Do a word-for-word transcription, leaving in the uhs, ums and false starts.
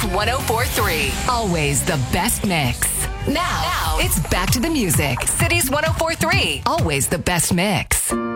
ten forty-three. Always the best mix. Now, now, it's back to the music. Cities ten forty-three. Always the best mix.